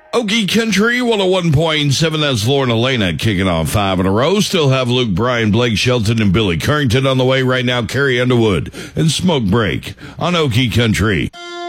Okie Country 101.7, that's Lauren Elena kicking off 5 in a row. Still have Luke Bryan, Blake Shelton, and Billy Currington on the way right now. Carrie Underwood and Smoke Break on Okie Country.